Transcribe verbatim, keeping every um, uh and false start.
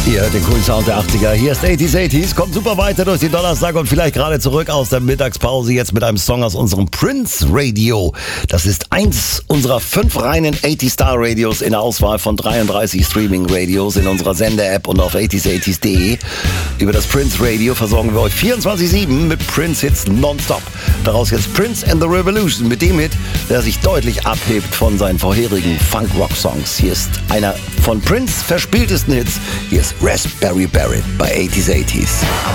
Ihr hört den coolen Sound der achtziger. Hier ist achtziger achtziger. Kommt super weiter durch die Donnerstag und vielleicht gerade zurück aus der Mittagspause. Jetzt mit einem Song aus unserem Prince Radio. Das ist eins unserer fünf reinen achtzig Star Radios in der Auswahl von dreiunddreißig Streaming Radios in unserer Sender-App und auf achtziger achtziger punkt de. Über das Prince Radio versorgen wir euch vierundzwanzig sieben mit Prince-Hits nonstop. Daraus jetzt Prince and the Revolution mit dem Hit, der sich deutlich abhebt von seinen vorherigen Funk-Rock-Songs. Hier ist einer von Prince verspieltesten Hits. Hier ist Raspberry Beret bei achtziger achtziger.